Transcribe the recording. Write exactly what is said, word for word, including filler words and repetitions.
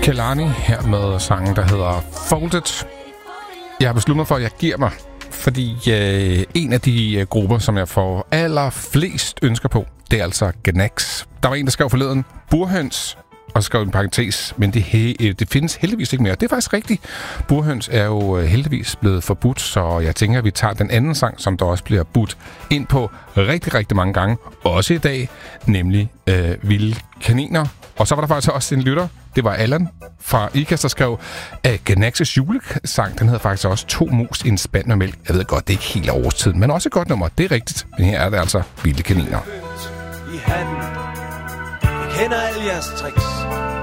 Kehlani her med sangen, der hedder Folded. Jeg har besluttet mig for, at jeg giver mig, fordi øh, en af de øh, grupper, som jeg får allerflest ønsker på, det er altså Gnags. Der var en, der skrev forleden, burhøns, og så skrev en parentes, men det, he- det findes heldigvis ikke mere. Det er faktisk rigtigt. Burhøns er jo heldigvis blevet forbudt, så jeg tænker, at vi tager den anden sang, som der også bliver budt ind på rigtig, rigtig mange gange, også i dag, nemlig øh, Vilde Kaniner. Og så var der faktisk også en lytter, det var Allan fra Ikast, der skrev, at Gnags' julesang, den hedder faktisk også To mus i en spand med mælk. Jeg ved godt, det er ikke helt årstiden, men også et godt nummer. Det er rigtigt, men her er det altså Vilde Kaniner. I hatten. Jeg kender alle jeres tricks.